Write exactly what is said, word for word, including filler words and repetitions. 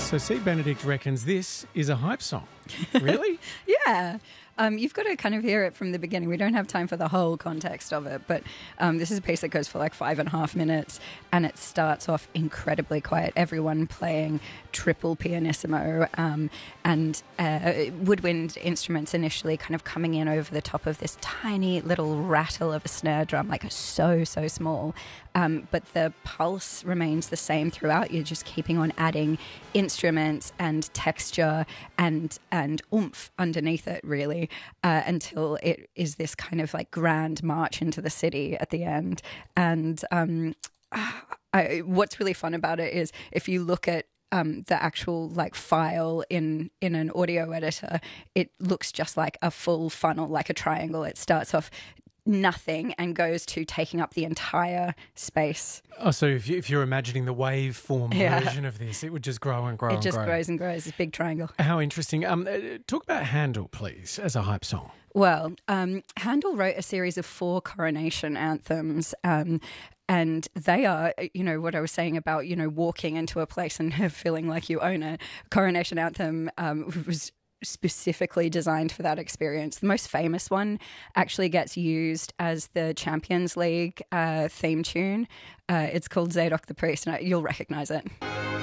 So C. Benedict reckons this is a hype song. Really? Yeah. Um, you've got to kind of hear it from the beginning. We don't have time for the whole context of it, but um, this is a piece that goes for like five and a half minutes, and it starts off incredibly quiet. Everyone playing triple pianissimo um, and uh, woodwind instruments initially kind of coming in over the top of this tiny little rattle of a snare drum, like so, so small. Um, but the pulse remains the same throughout. You're just keeping on adding instruments and texture and and oomph underneath it, really, uh, until it is this kind of like grand march into the city at the end. And um, I, what's really fun about it is if you look at Um, the actual like file in in an audio editor, it looks just like a full funnel, like a triangle. It starts off nothing and goes to taking up the entire space. Oh, so if, you, if you're imagining the waveform Yeah. version of this, it would just grow and grow It and just grow. grows and grows, this big triangle. How interesting. Um, uh, talk about Handel, please, as a hype song. Well, um, Handel wrote a series of four coronation anthems, um, and they are, you know, what I was saying about, you know, walking into a place and feeling like you own it. Coronation anthem um, was specifically designed for that experience. The most famous one actually gets used as the Champions League uh, theme tune. Uh, it's called Zadok the Priest, and you'll recognise it.